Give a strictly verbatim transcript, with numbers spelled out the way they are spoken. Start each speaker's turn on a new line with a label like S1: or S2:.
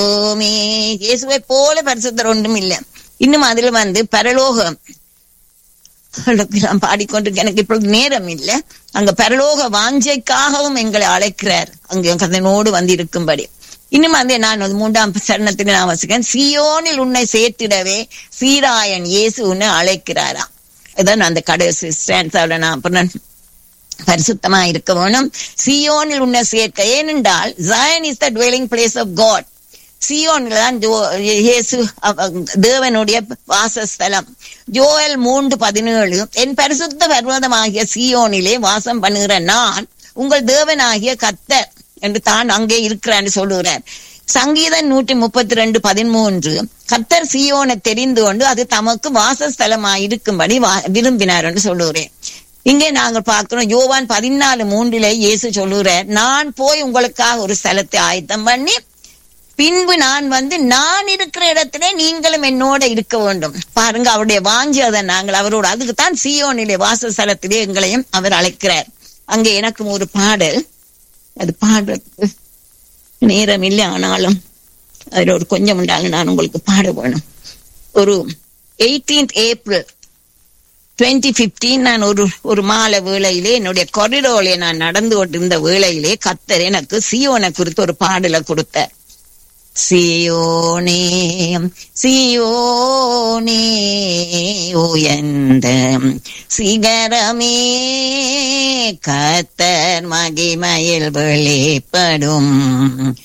S1: ஓமே இயேசுவை போல பரிசுத்தர் ஒன்றும் இல்லை. இன்னும் அதுல வந்து பரலோகம் நான் பாடிக்கொண்டு எனக்கு இப்பொழுது நேரம் இல்லை. அங்க பரலோக வாஞ்சைக்காகவும் எங்களை அழைக்கிறார், அங்க அதனோடு வந்து இருக்கும்படி. இன்னும் வந்து நான் மூன்றாம் சரணத்தில் நான் வசிக்கிறேன், சியோனில் உன்னை சேர்த்திடவே சீராயன் இயேசு உன்னை அழைக்கிறாரா. இதான் அந்த கடைசி ஸ்டான்ஸால நான் பரிசுத்தமா இருக்க வேணும், சியோனில் உன்னை சேர்க்க. ஏனென்றால் Zion is the dwelling place of God. சியோன்ல தான் இயேசு தேவனுடைய வாசஸ்தலம். ஜோயல் மூன்று பதினேழு, என் பரிசுத்த பர்வதமாகிய சியோனிலே வாசம் பண்ணுகிற நான் உங்கள் தேவனாகிய கர்த்தர் என்று தான் அங்கே இருக்கிறான்னு சொல்லுகிறார். சங்கீதம் நூற்றி முப்பத்தி ரெண்டு பதிமூன்று, கர்த்தர் சியோனை தெரிந்து கொண்டு அது தமக்கு வாசஸ்தலமாயிருக்கும்படி விரும்பினார் என்று சொல்லுகிறேன். இங்கே நாங்கள் பார்க்கிறோம் யோவான் பதினாலு மூன்றிலே இயேசு சொல்லுகிறார், நான் போய் உங்களுக்காக ஒரு ஸ்தலத்தை ஆயத்தம் பண்ணி பின்பு நான் வந்து நான் இருக்கிற இடத்திலே நீங்களும் என்னோட இருக்க வேண்டும். பாருங்க அவருடைய வாஞ்சி அதை நாங்கள் அவரோட, அதுக்குத்தான் சியோனிலே வாசஸ்தலத்திலே எங்களையும் அவர் அழைக்கிறார். அங்கே எனக்கும் ஒரு பாடல், அது பாடுறதுக்கு நேரம் இல்லை, ஆனாலும் அதுல ஒரு கொஞ்சம் உண்டாலும் நான் உங்களுக்கு பாட வேணும். ஒரு எயிட்டீன்த் ஏப்ரல் டுவெண்ட்டி பிப்டீன் நான் ஒரு ஒரு மாலை வேளையிலே என்னுடைய கொரிடோரிலே நான் நடந்து கொண்டிருந்த வேளையிலே கர்த்தர் எனக்கு சியோனை குறித்து ஒரு பாடலை கொடுத்தார். சியோனே சியோனே உயர்ந்த சிகரமே கர்த்தர் மகிமையில் வெளிப்படும்